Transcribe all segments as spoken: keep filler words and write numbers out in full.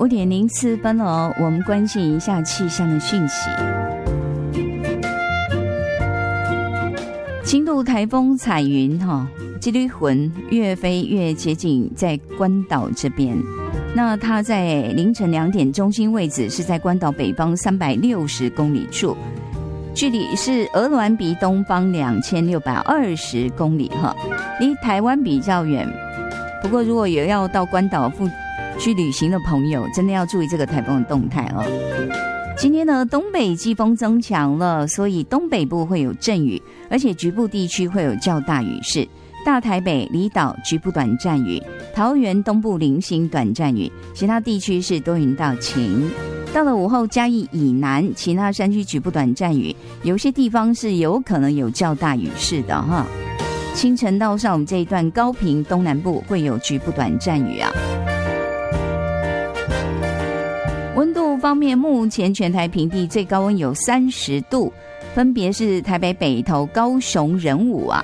九点零四分了哦，我们关心一下气象的讯息。轻度台风彩云哈，这缕云越飞越接近在关岛这边。那它在凌晨两点，中心位置是在关岛北方三百六十公里处，距离是鹅銮鼻东方两千六百二十公里哈，离台湾比较远。不过如果有要到关岛附去旅行的朋友，真的要注意这个台风的动态哦。今天呢，东北季风增强了，所以东北部会有阵雨，而且局部地区会有较大雨势。大台北离岛局部短暂雨，桃园东部零星短暂雨，其他地区是多云到晴。到了午后，嘉义以南其他山区局部短暂雨，有些地方是有可能有较大雨势的哈。清晨到上午这一段，高屏东南部会有局部短暂雨啊。温度方面，目前全台平地最高温有三十度，分别是台北北投、高雄仁武啊，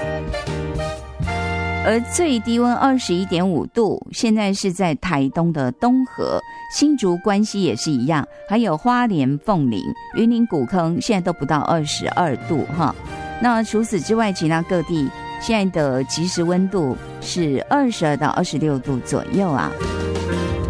而最低温二十一点五度，现在是在台东的东河、新竹关西也是一样，还有花莲凤林、云林古坑，现在都不到二十二度哈。那除此之外，其他各地现在的即时温度是二十二到二十六度左右啊。